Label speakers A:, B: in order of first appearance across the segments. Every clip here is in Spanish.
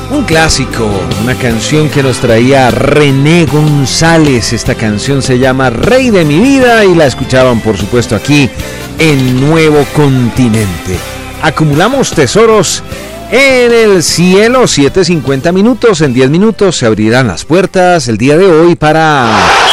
A: Un clásico, una canción que nos traía René González. Esta canción se llama Rey de mi vida y la escuchaban, por supuesto, aquí en Nuevo Continente. Acumulamos tesoros en el cielo, 7:50 minutos. En 10 minutos se abrirán las puertas el día de hoy para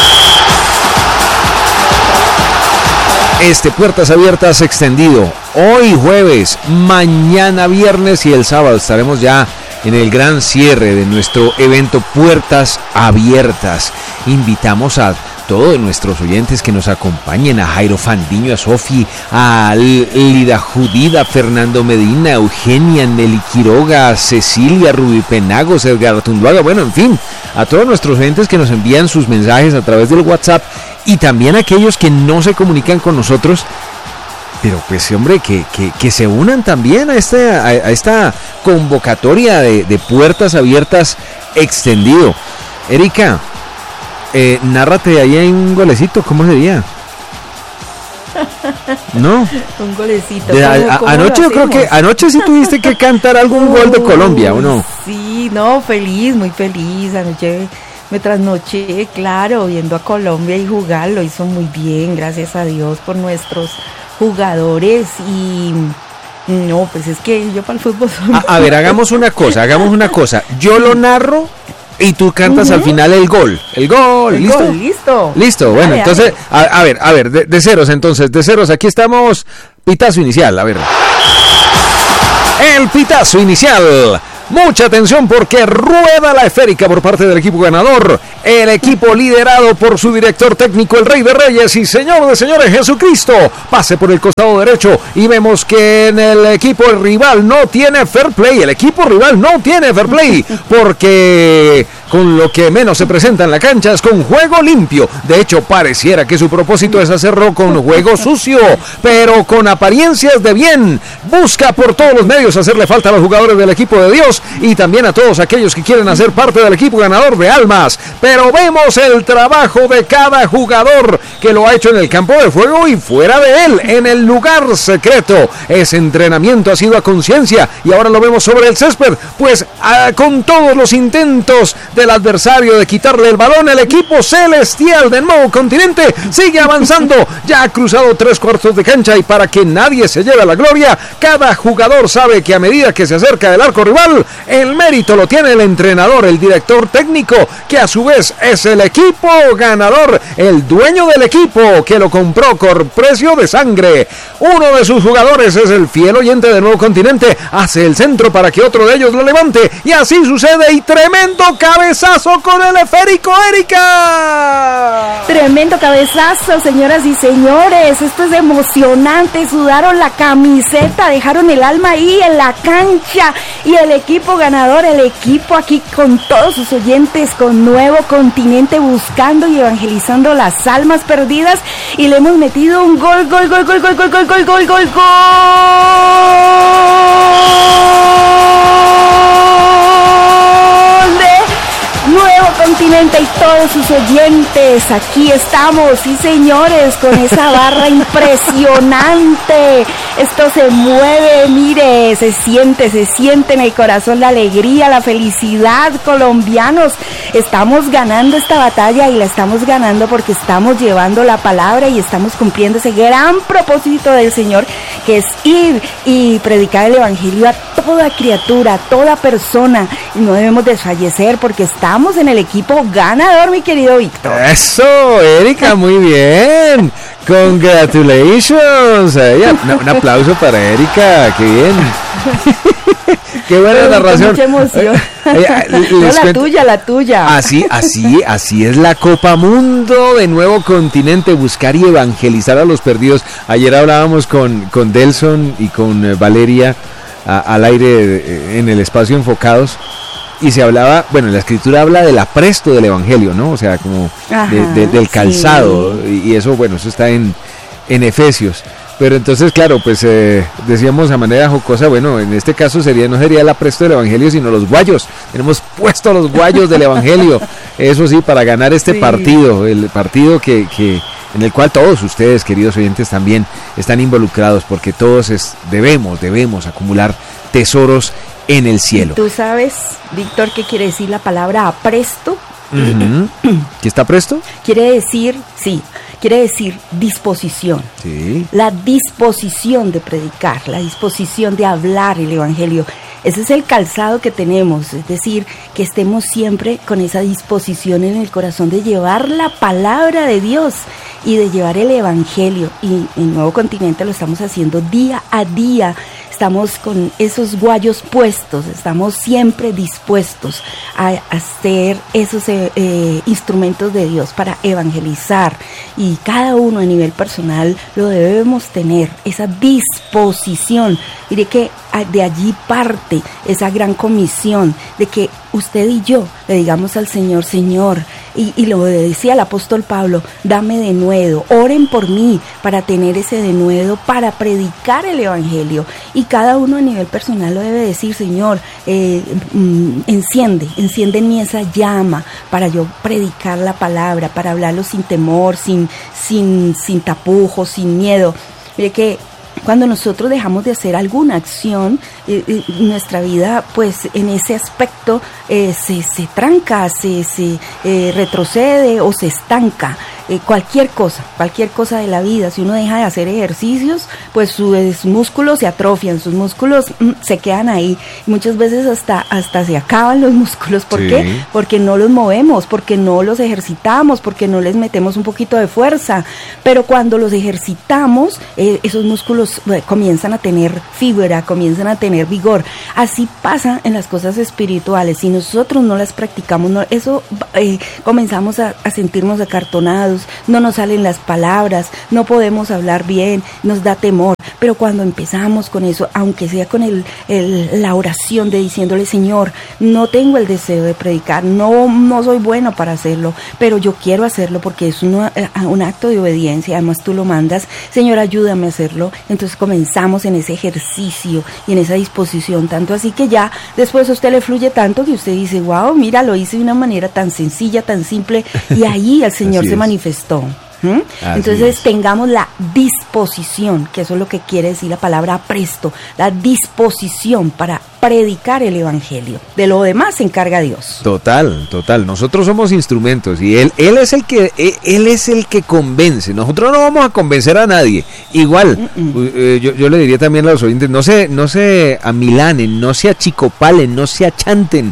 A: este Puertas Abiertas extendido. Hoy jueves, mañana viernes y el sábado estaremos ya en el gran cierre de nuestro evento Puertas Abiertas. Invitamos a todos nuestros oyentes que nos acompañen, a Jairo Fandiño, a Sofi, a Lida Judida, a Fernando Medina, a Eugenia, Nelly Quiroga, a Cecilia, Rubí Penagos, Edgar Tunduaga, bueno, en fin, a todos nuestros oyentes que nos envían sus mensajes a través del WhatsApp y también a aquellos que no se comunican con nosotros. Pero pues hombre, que se unan también a esta convocatoria de Puertas Abiertas extendido. Erika, nárrate, ahí hay un golecito, ¿cómo sería? ¿No?
B: Un golecito.
A: Anoche yo creo que anoche sí tuviste que cantar algún gol de Colombia, ¿o no?
B: Sí, no, feliz, muy feliz. Anoche me trasnoché, claro, viendo a Colombia y jugar, lo hizo muy bien, gracias a Dios por nuestros jugadores. Y no, pues es que yo para el fútbol
A: a ver, hagamos una cosa, yo lo narro y tú cantas al final el gol, listo, bueno, dale, entonces, dale. A ver, de ceros entonces, aquí estamos, pitazo inicial, a ver, el pitazo inicial. Mucha atención porque rueda la esférica por parte del equipo ganador, el equipo liderado por su director técnico, el Rey de Reyes y Señor de Señores, Jesucristo. Pase por el costado derecho y vemos que en el equipo rival no tiene fair play, porque con lo que menos se presenta en la cancha es con juego limpio. De hecho, pareciera que su propósito es hacerlo con juego sucio, pero con apariencias de bien. Busca por todos los medios hacerle falta a los jugadores del equipo de Dios y también a todos aquellos que quieren hacer parte del equipo ganador de almas. Pero vemos el trabajo de cada jugador que lo ha hecho en el campo de juego y fuera de él, en el lugar secreto. Ese entrenamiento ha sido a conciencia y ahora lo vemos sobre el césped, pues con todos los intentos del adversario de quitarle el balón, el equipo celestial del Nuevo Continente sigue avanzando, ya ha cruzado 3/4 de cancha y para que nadie se lleve la gloria, cada jugador sabe que a medida que se acerca del arco rival, el mérito lo tiene el entrenador, el director técnico, que a su vez es el equipo ganador, el dueño del equipo que lo compró por precio de sangre. Uno de sus jugadores es el fiel oyente del Nuevo Continente, hace el centro para que otro de ellos lo levante y así sucede y tremendo cabezazo con el esférico, Erika.
B: Tremendo cabezazo, señoras y señores, esto es emocionante, sudaron la camiseta, dejaron el alma ahí en la cancha y el equipo ganador, el equipo aquí con todos sus oyentes, con Nuevo Continente, buscando y evangelizando las almas perdidas y le hemos metido un gol Nuevo Continente y todos sus oyentes, aquí estamos, sí señores, con esa barra impresionante, esto se mueve, mire, se siente en el corazón la alegría, la felicidad, colombianos, estamos ganando esta batalla y la estamos ganando porque estamos llevando la palabra y estamos cumpliendo ese gran propósito del Señor, que es ir y predicar el evangelio a toda criatura, a toda persona, y no debemos desfallecer porque estamos en el equipo ganador, mi querido Víctor.
A: Eso, Erika, muy bien. Congratulations. Un aplauso para Erika, qué bien. Qué buena narración.
B: Mucha emoción. La tuya.
A: Así es la Copa Mundo de Nuevo Continente, buscar y evangelizar a los perdidos. Ayer hablábamos con Delson y con Valeria al aire en el espacio Enfocados. Y se hablaba, bueno, la escritura habla del apresto del evangelio, ¿no? O sea, como del calzado, sí. Y eso, bueno, eso está en Efesios. Pero entonces, claro, pues decíamos a manera jocosa, bueno, en este caso no sería el apresto del evangelio, sino los guayos. Tenemos puestos los guayos del evangelio, eso sí, para ganar este partido, el partido que en el cual todos ustedes, queridos oyentes, también están involucrados, porque todos debemos acumular tesoros en el cielo.
B: ¿Tú sabes, Víctor, qué quiere decir la palabra apresto?
A: ¿Que está presto?
B: Quiere decir disposición.
A: Sí.
B: La disposición de predicar, la disposición de hablar el evangelio. Ese es el calzado que tenemos, es decir, que estemos siempre con esa disposición en el corazón de llevar la palabra de Dios y de llevar el evangelio. Y en Nuevo Continente lo estamos haciendo día a día. Estamos con esos guayos puestos, estamos siempre dispuestos a ser esos instrumentos de Dios para evangelizar, y cada uno a nivel personal lo debemos tener, esa disposición. Mire que de allí parte esa gran comisión de que usted y yo le digamos al Señor, Señor, y lo decía el apóstol Pablo, dame denuedo, oren por mí para tener ese denuedo, para predicar el evangelio. Y cada uno a nivel personal lo debe decir, Señor, enciende en mí esa llama para yo predicar la palabra, para hablarlo sin temor, sin tapujos, sin miedo. Mire que cuando nosotros dejamos de hacer alguna acción, nuestra vida, pues en ese aspecto se tranca, se retrocede o se estanca. Cualquier cosa de la vida, si uno deja de hacer ejercicios, pues sus músculos se atrofian, sus músculos se quedan ahí. Muchas veces hasta se acaban los músculos. ¿Por qué? Porque no los movemos, porque no los ejercitamos, porque no les metemos un poquito de fuerza. Pero cuando los ejercitamos, esos músculos comienzan a tener fibra, comienzan a tener vigor. Así pasa en las cosas espirituales. Si nosotros no las practicamos, comenzamos a sentirnos acartonados, no nos salen las palabras, no podemos hablar bien, nos da temor. Pero cuando empezamos con eso, aunque sea con la oración de diciéndole, Señor, no tengo el deseo de predicar, no soy bueno para hacerlo, pero yo quiero hacerlo porque es un acto de obediencia, además tú lo mandas, Señor, ayúdame a hacerlo. Entonces comenzamos en ese ejercicio y en esa disposición, tanto así que ya después a usted le fluye tanto que usted dice, wow, mira, lo hice de una manera tan sencilla, tan simple, y ahí el Señor se manifestó. Entonces tengamos la disposición, que eso es lo que quiere decir la palabra presto, la disposición para predicar el evangelio. De lo demás se encarga Dios.
A: Total. Nosotros somos instrumentos y él es el que convence. Nosotros no vamos a convencer a nadie. Igual, yo le diría también a los oyentes, no se amilanen, no se achicopalen, no se achanten.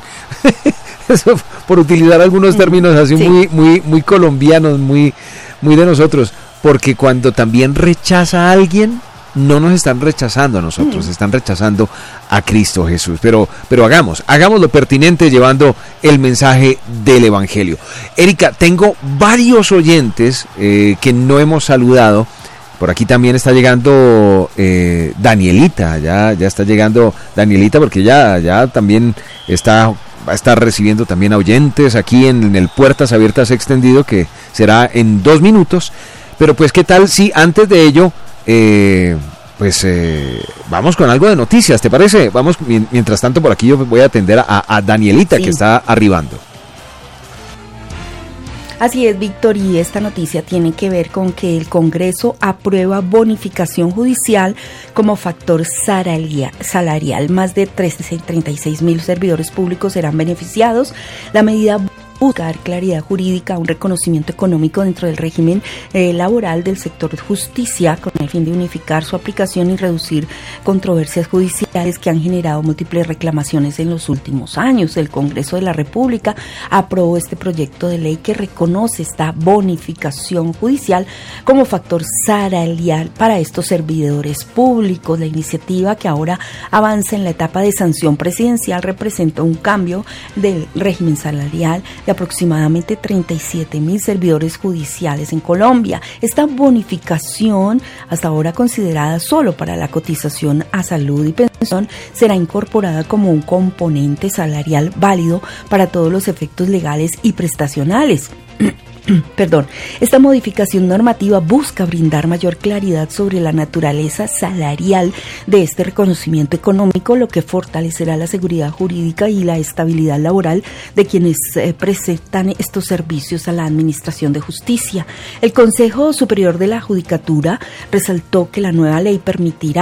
A: Eso, por utilizar algunos términos así muy colombianos, muy de nosotros, porque cuando también rechaza a alguien, no nos están rechazando a nosotros, están rechazando a Cristo Jesús. Pero hagamos lo pertinente llevando el mensaje del Evangelio. Erika, tengo varios oyentes que no hemos saludado. Por aquí también está llegando Danielita, ya está llegando Danielita, porque ya también va a estar recibiendo también a oyentes aquí en el Puertas Abiertas Extendido, que será en 2 minutos. Pero pues, ¿qué tal si antes de ello, vamos con algo de noticias? ¿Te parece? Vamos, mientras tanto, por aquí yo voy a atender a Danielita, que está arribando.
B: Así es, Víctor, y esta noticia tiene que ver con que el Congreso aprueba bonificación judicial como factor salarial. Más de 36,000 servidores públicos serán beneficiados. La medida busca dar claridad jurídica, un reconocimiento económico dentro del régimen laboral del sector de justicia, con el fin de unificar su aplicación y reducir controversias judiciales que han generado múltiples reclamaciones en los últimos años. El Congreso de la República aprobó este proyecto de ley que reconoce esta bonificación judicial como factor salarial para estos servidores públicos. La iniciativa, que ahora avanza en la etapa de sanción presidencial, representa un cambio del régimen salarial de aproximadamente 37,000 servidores judiciales en Colombia. Esta bonificación, hasta ahora considerada solo para la cotización a salud y pensión, será incorporada como un componente salarial válido para todos los efectos legales y prestacionales. Esta modificación normativa busca brindar mayor claridad sobre la naturaleza salarial de este reconocimiento económico, lo que fortalecerá la seguridad jurídica y la estabilidad laboral de quienes prestan estos servicios a la Administración de Justicia. El Consejo Superior de la Judicatura resaltó que la nueva ley permitirá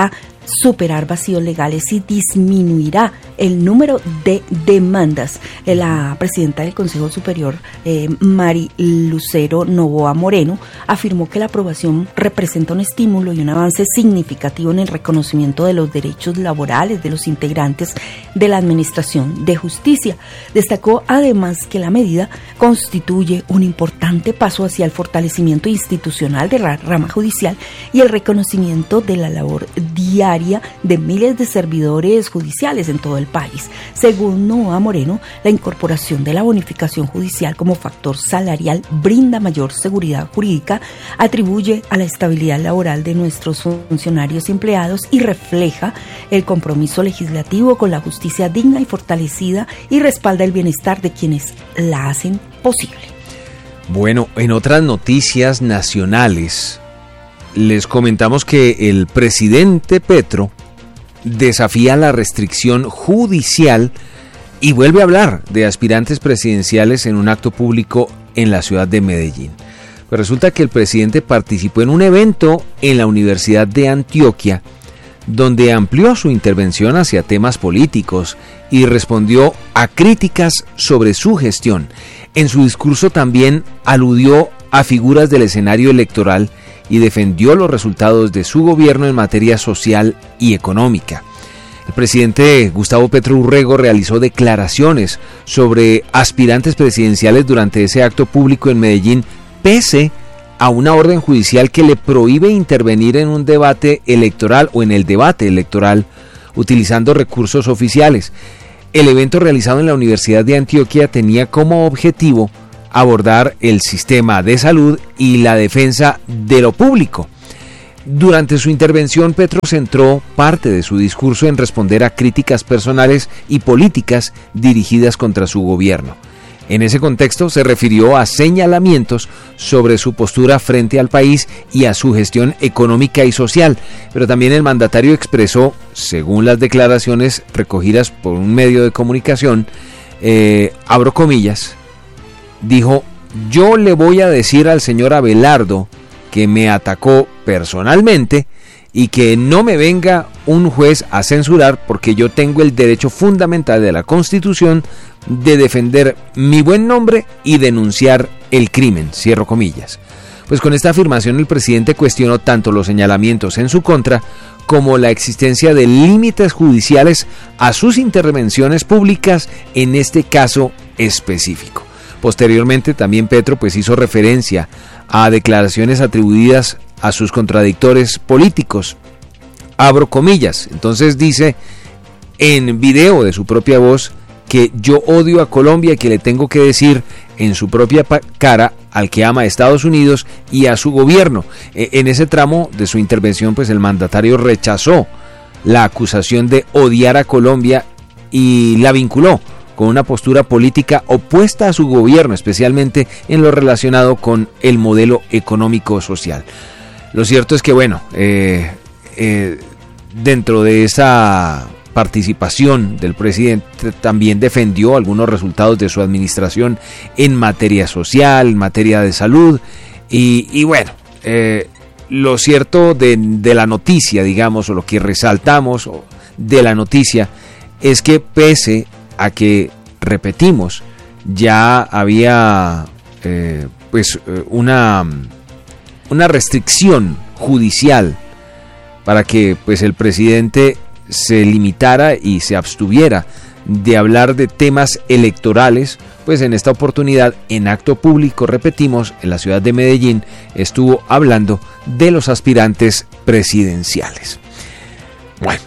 B: superar vacíos legales y disminuirá el número de demandas. La presidenta del Consejo Superior, Mari Lucero Novoa Moreno, afirmó que la aprobación representa un estímulo y un avance significativo en el reconocimiento de los derechos laborales de los integrantes de la Administración de Justicia. Destacó además que la medida constituye un importante paso hacia el fortalecimiento institucional de la rama judicial y el reconocimiento de la labor diaria de miles de servidores judiciales en todo el país. Según Novoa Moreno, la incorporación de la bonificación judicial como factor salarial brinda mayor seguridad jurídica, atribuye a la estabilidad laboral de nuestros funcionarios y empleados y refleja el compromiso legislativo con la justicia digna y fortalecida y respalda el bienestar de quienes la hacen posible.
A: Bueno, en otras noticias nacionales, les comentamos que el presidente Petro desafía la restricción judicial y vuelve a hablar de aspirantes presidenciales en un acto público en la ciudad de Medellín. Pues resulta que el presidente participó en un evento en la Universidad de Antioquia, donde amplió su intervención hacia temas políticos y respondió a críticas sobre su gestión. En su discurso también aludió a figuras del escenario electoral y defendió los resultados de su gobierno en materia social y económica. El presidente Gustavo Petro Urrego realizó declaraciones sobre aspirantes presidenciales durante ese acto público en Medellín, pese a una orden judicial que le prohíbe intervenir en un debate electoral o en el debate electoral utilizando recursos oficiales. El evento realizado en la Universidad de Antioquia tenía como objetivo abordar el sistema de salud y la defensa de lo público. Durante su intervención, Petro centró parte de su discurso en responder a críticas personales y políticas dirigidas contra su gobierno. En ese contexto se refirió a señalamientos sobre su postura frente al país y a su gestión económica y social, pero también el mandatario expresó, según las declaraciones recogidas por un medio de comunicación, abro comillas, dijo: yo le voy a decir al señor Abelardo que me atacó personalmente y que no me venga un juez a censurar porque yo tengo el derecho fundamental de la Constitución de defender mi buen nombre y denunciar el crimen, cierro comillas. Pues con esta afirmación el presidente cuestionó tanto los señalamientos en su contra como la existencia de límites judiciales a sus intervenciones públicas en este caso específico. Posteriormente también Petro hizo referencia a declaraciones atribuidas a sus contradictores políticos. Abro comillas, entonces dice en video de su propia voz que yo odio a Colombia y que le tengo que decir en su propia cara al que ama a Estados Unidos y a su gobierno. En ese tramo de su intervención, el mandatario rechazó la acusación de odiar a Colombia y la vinculó con una postura política opuesta a su gobierno, especialmente en lo relacionado con el modelo económico-social. Lo cierto es que, dentro de esa participación del presidente también defendió algunos resultados de su administración en materia social, en materia de salud lo cierto de la noticia, digamos, o lo que resaltamos de la noticia es que pese a que, repetimos, ya había una restricción judicial para que el presidente se limitara y se abstuviera de hablar de temas electorales, en esta oportunidad, en acto público, repetimos, en la ciudad de Medellín, estuvo hablando de los aspirantes presidenciales. Bueno,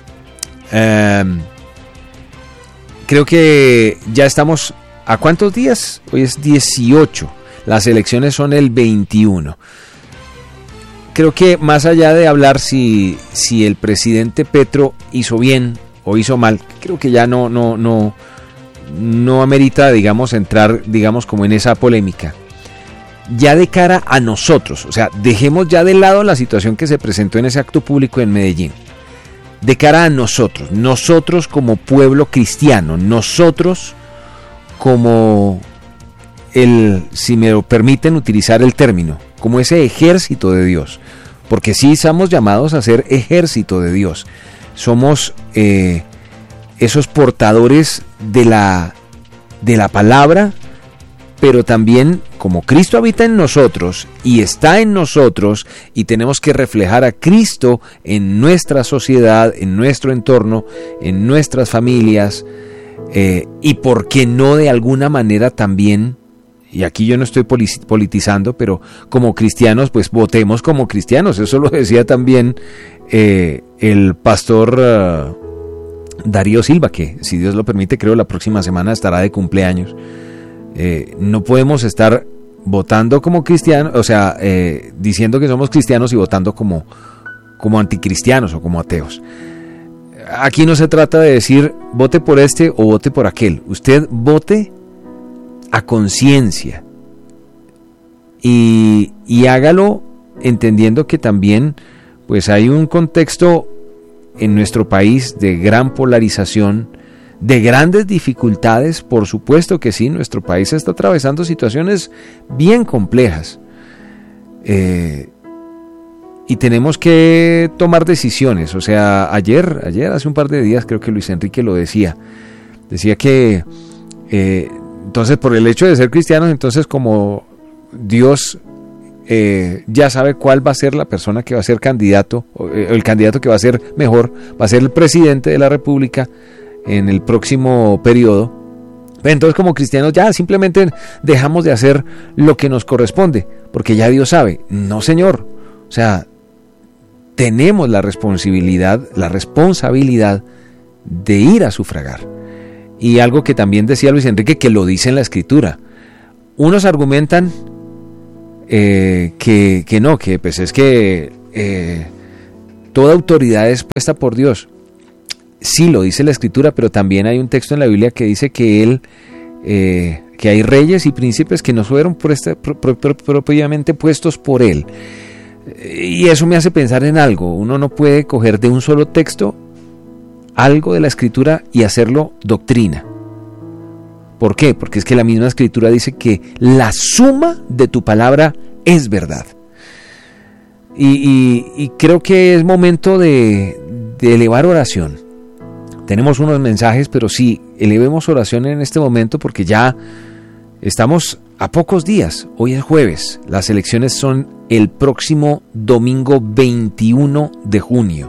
A: creo que ya estamos ¿a cuántos días? Hoy es 18, las elecciones son el 21. Creo que más allá de hablar si el presidente Petro hizo bien o hizo mal, creo que ya no amerita, entrar, como en esa polémica. Ya de cara a nosotros, dejemos ya de lado la situación que se presentó en ese acto público en Medellín. De cara a nosotros como pueblo cristiano, nosotros como si me lo permiten utilizar el término, como ese ejército de Dios, porque sí estamos llamados a ser ejército de Dios. somos esos portadores de la palabra, pero también como Cristo habita en nosotros y está en nosotros y tenemos que reflejar a Cristo en nuestra sociedad, en nuestro entorno, en nuestras familias, y por qué no de alguna manera también, y aquí yo no estoy politizando, pero como cristianos, pues votemos como cristianos. Eso lo decía también el pastor Darío Silva, que si Dios lo permite, creo la próxima semana estará de cumpleaños. No podemos estar votando como cristianos, o sea, diciendo que somos cristianos y votando como anticristianos o como ateos. Aquí no se trata de decir vote por este o vote por aquel. Usted vote a conciencia y hágalo entendiendo que también pues hay un contexto en nuestro país de gran polarización, de grandes dificultades. Por supuesto que sí, nuestro país está atravesando situaciones bien complejas, y tenemos que tomar decisiones. O sea, ayer hace un par de días creo que Luis Enrique lo decía que entonces por el hecho de ser cristianos, entonces como Dios ya sabe cuál va a ser la persona que va a ser candidato, el candidato que va a ser mejor, va a ser el presidente de la República en el próximo periodo. Entonces como cristianos ya simplemente dejamos de hacer lo que nos corresponde, porque ya Dios sabe. No, señor. O sea, tenemos la responsabilidad de ir a sufragar. Y algo que también decía Luis Enrique, que lo dice en la Escritura. Unos argumentan que no, que pues es que toda autoridad es puesta por Dios. Sí, lo dice la Escritura, pero también hay un texto en la Biblia que dice que que hay reyes y príncipes que no fueron propiamente puestos por Él. Y eso me hace pensar en algo. Uno no puede coger de un solo texto algo de la Escritura y hacerlo doctrina. ¿Por qué? Porque es que la misma Escritura dice que la suma de tu palabra es verdad. Y creo que es momento de elevar oración. Tenemos unos mensajes, pero sí, elevemos oración en este momento, porque ya estamos a pocos días. Hoy es jueves, las elecciones son el próximo domingo 21 de junio.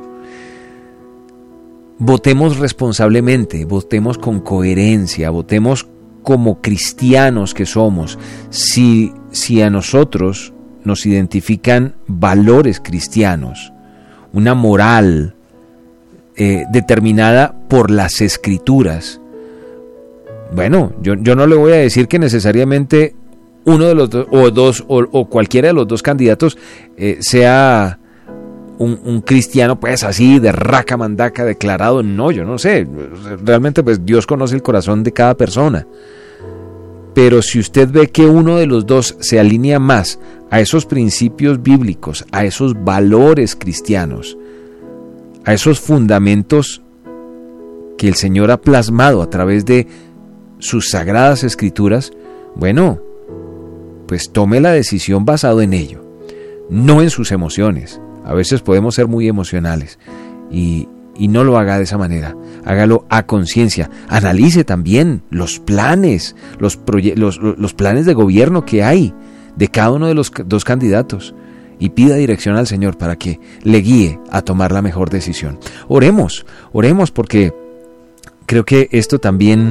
A: Votemos responsablemente, votemos con coherencia, votemos como cristianos que somos. Si a nosotros nos identifican valores cristianos, una moral determinada por las Escrituras, bueno, yo no le voy a decir que necesariamente uno de los dos o cualquiera de los dos candidatos sea un cristiano pues así de raca mandaca declarado. No, yo no sé, realmente pues Dios conoce el corazón de cada persona. Pero si usted ve que uno de los dos se alinea más a esos principios bíblicos, a esos valores cristianos, a esos fundamentos que el Señor ha plasmado a través de sus sagradas Escrituras, bueno, pues tome la decisión basado en ello, no en sus emociones. A veces podemos ser muy emocionales y no lo haga de esa manera. Hágalo a conciencia. Analice también los planes, los planes de gobierno que hay de cada uno de los dos candidatos y pida dirección al Señor para que le guíe a tomar la mejor decisión. Oremos porque creo que esto también,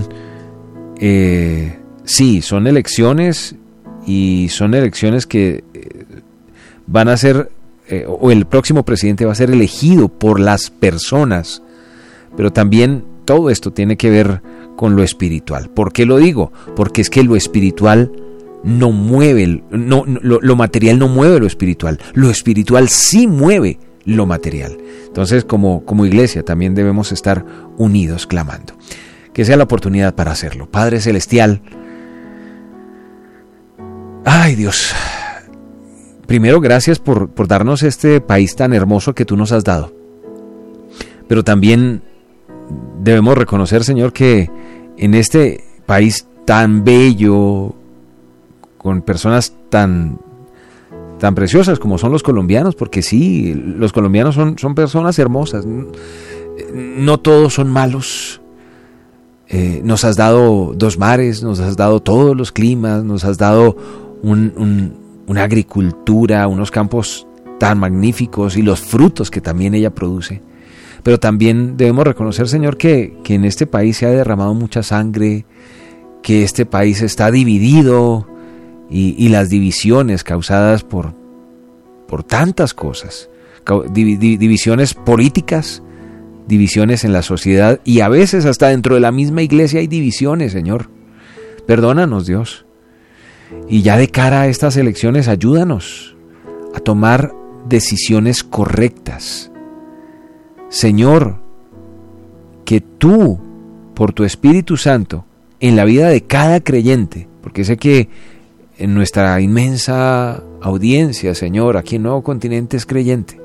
A: sí, son elecciones y son elecciones que van a ser, o el próximo presidente va a ser elegido por las personas, pero también todo esto tiene que ver con lo espiritual. ¿Por qué lo digo? Porque es que lo espiritual no mueve, lo material no mueve lo espiritual sí mueve lo material. Entonces como iglesia también debemos estar unidos clamando. Que sea la oportunidad para hacerlo. Padre Celestial, ay Dios, primero gracias por darnos este país tan hermoso que tú nos has dado, pero también debemos reconocer, Señor, que en este país tan bello, con personas tan preciosas como son los colombianos, porque sí, los colombianos son personas hermosas. no todos son malos. Nos has dado 2 mares, nos has dado todos los climas, nos has dado una agricultura, unos campos tan magníficos y los frutos que también ella produce. Pero también debemos reconocer, Señor, que en este país se ha derramado mucha sangre, que este país está dividido y las divisiones causadas por tantas cosas, divisiones políticas, divisiones en la sociedad y a veces hasta dentro de la misma iglesia hay divisiones, Señor. Perdónanos, Dios. Y ya de cara a estas elecciones, ayúdanos a tomar decisiones correctas. Señor, que tú, por tu Espíritu Santo, en la vida de cada creyente, porque sé que en nuestra inmensa audiencia, Señor, aquí en Nuevo Continente es creyente,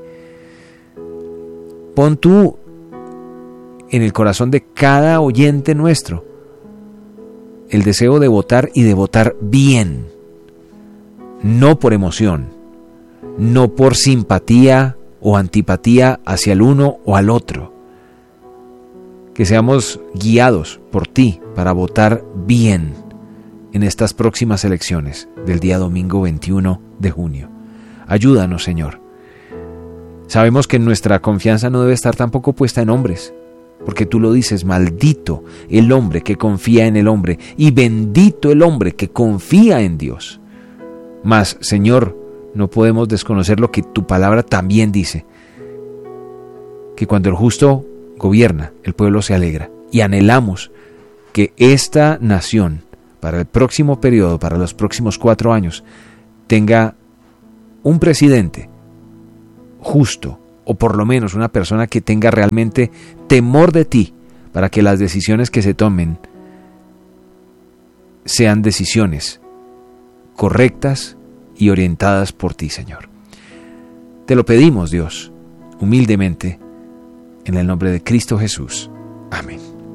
A: pon tú en el corazón de cada oyente nuestro el deseo de votar y de votar bien, no por emoción, no por simpatía o antipatía hacia el uno o al otro. Que seamos guiados por ti para votar bien en estas próximas elecciones del día domingo 21 de junio. Ayúdanos, Señor. Sabemos que nuestra confianza no debe estar tampoco puesta en hombres, porque tú lo dices: maldito el hombre que confía en el hombre y bendito el hombre que confía en Dios. Mas, Señor, no podemos desconocer lo que tu palabra también dice, que cuando el justo gobierna, el pueblo se alegra, y anhelamos que esta nación, para el próximo periodo, para los próximos 4 años, tenga un presidente justo, o por lo menos una persona que tenga realmente temor de ti, para que las decisiones que se tomen sean decisiones correctas y orientadas por ti, Señor. Te lo pedimos, Dios, humildemente, en el nombre de Cristo Jesús. Amén.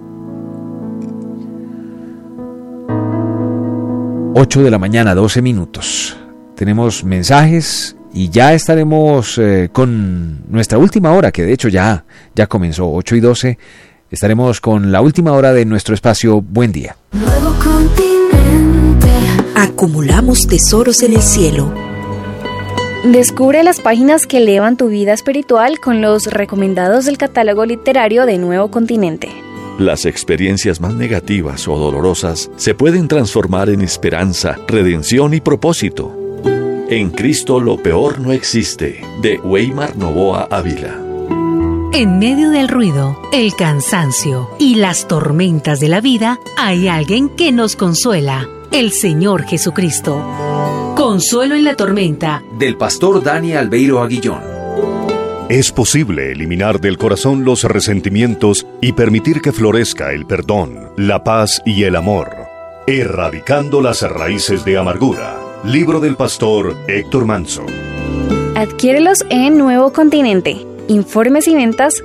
A: 8 de la mañana, 12 minutos. Tenemos mensajes y ya estaremos con nuestra última hora, que de hecho ya comenzó, 8 y 12. Estaremos con la última hora de nuestro espacio Buen Día.
C: Nuevo Continente.
D: Acumulamos tesoros en el cielo.
B: Descubre las páginas que elevan tu vida espiritual con los recomendados del catálogo literario de Nuevo Continente.
E: Las experiencias más negativas o dolorosas se pueden transformar en esperanza, redención y propósito. En Cristo lo peor no existe, de Weimar Novoa Ávila.
D: En medio del ruido, el cansancio y las tormentas de la vida, hay alguien que nos consuela: el Señor Jesucristo. Consuelo en la tormenta,
A: del pastor Dani Albeiro Aguillón.
F: Es posible eliminar del corazón los resentimientos y permitir que florezca el perdón, la paz y el amor, erradicando las raíces de amargura. Libro del pastor Héctor Manso.
B: Adquiérelos en Nuevo Continente. Informes y ventas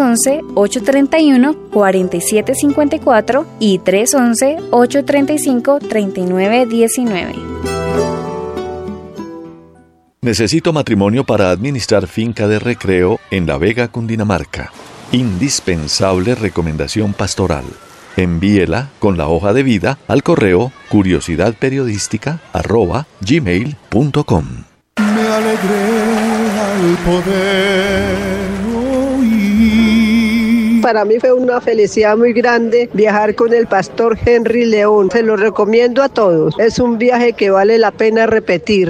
B: 311-831-4754 y 311-835-3919.
E: Necesito matrimonio para administrar finca de recreo en La Vega, Cundinamarca. Indispensable recomendación pastoral. Envíela con la hoja de vida al correo curiosidadperiodística@gmail.com.
G: Me alegré al poder oír.
H: Para mí fue una felicidad muy grande viajar con el pastor Henry León. Se lo recomiendo a todos. Es un viaje que vale la pena repetir.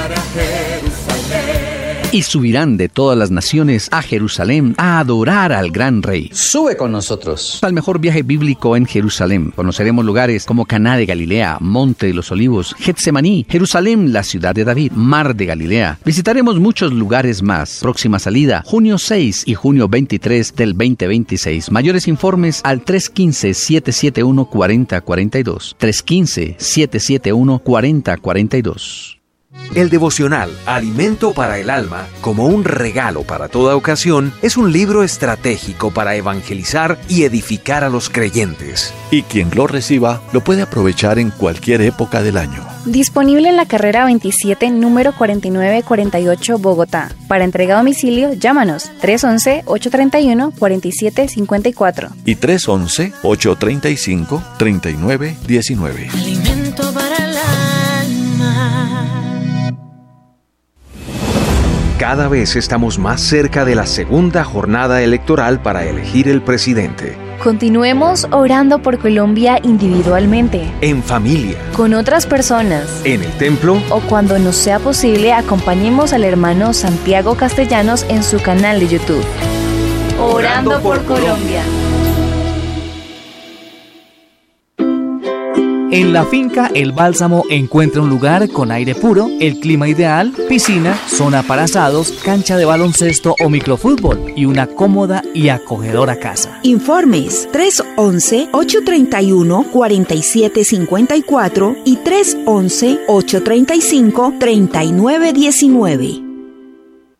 I: Y subirán de todas las naciones a Jerusalén a adorar al gran rey.
J: Sube con nosotros
I: al mejor viaje bíblico en Jerusalén. Conoceremos lugares como Caná de Galilea, Monte de los Olivos, Getsemaní, Jerusalén, la ciudad de David, Mar de Galilea. Visitaremos muchos lugares más. Próxima salida, junio 6 y junio 23 del 2026. Mayores informes al 315-771-4042. 315-771-4042.
A: El devocional Alimento para el Alma, como un regalo para toda ocasión, es un libro estratégico para evangelizar y edificar a los creyentes.
E: Y quien lo reciba lo puede aprovechar en cualquier época del año.
J: Disponible en la carrera 27, número 4948, Bogotá. Para entrega a domicilio, llámanos 311-831-4754
E: y 311-835-3919.
C: Alimento para el alma.
A: Cada vez estamos más cerca de la segunda jornada electoral para elegir el presidente.
J: Continuemos orando por Colombia individualmente,
A: En familia,
J: con otras personas,
A: en el templo,
J: o cuando nos sea posible, acompañemos al hermano Santiago Castellanos en su canal de YouTube. Orando por Colombia.
K: En la finca El Bálsamo encuentra un lugar con aire puro, el clima ideal, piscina, zona para asados, cancha de baloncesto o microfútbol y una cómoda y acogedora casa.
L: Informes 311-831-4754 y 311-835-3919.